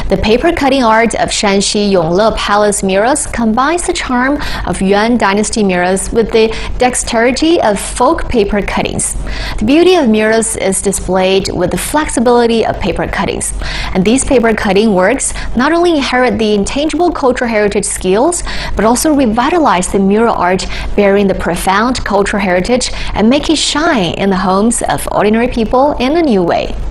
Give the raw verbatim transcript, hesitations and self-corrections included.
The paper cutting art of Shanxi Yongle Palace murals combines the charm of Yuan Dynasty murals with the dexterity of folk paper cuttings. The beauty of murals is displayed with the flexibility of paper cuttings, and these paper cutting works not only inherit the intangible cultural heritage skills, but also revitalize the mural art bearing the profound cultural heritage and make it shine in the homes of ordinary people in a new way.